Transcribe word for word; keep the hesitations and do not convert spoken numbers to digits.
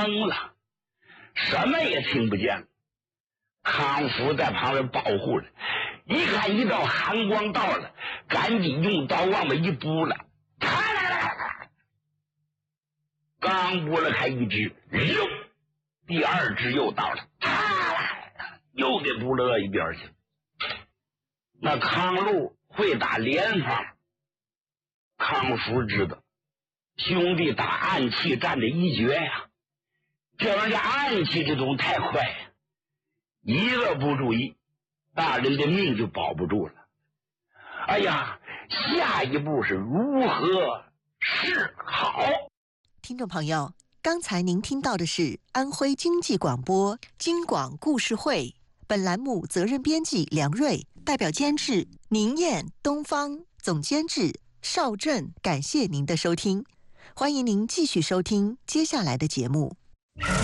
懵了，什么也听不见了。康福在旁边保护着，一看一道寒光到了，赶紧用刀往外一拨了，刚拨了开一只，哟，第二只又到了，又给拨了一边去。那康禄会打连防，康福知道兄弟打暗器占着一绝呀，这玩意儿暗器这东西太快呀，一个不注意，大人的命就保不住了。哎呀，下一步是如何是好？ 听众朋友，刚才您听到的是安徽经济广播京广故事会，本栏目责任编辑梁瑞，代表监制宁燕、东方，总监制邵振。感谢您的收听，欢迎您继续收听接下来的节目。